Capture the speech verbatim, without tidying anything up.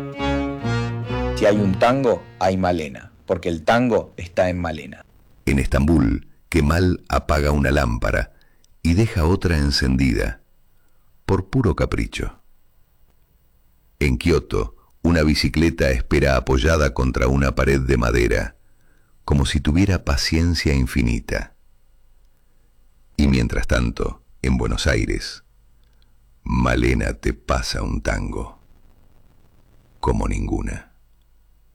Si hay un tango, hay Malena, porque el tango está en Malena. En Estambul, Kemal apaga una lámpara y deja otra encendida, por puro capricho. En Kioto, una bicicleta espera apoyada contra una pared de madera, como si tuviera paciencia infinita. Y mientras tanto, en Buenos Aires, Malena te pasa un tango como ninguna.